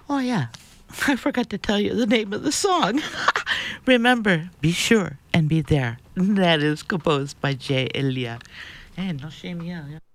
Oh, yeah. I forgot to tell you the name of the song. Remember, be sure and be there. That is composed by Jay Elia. And no shame, yeah.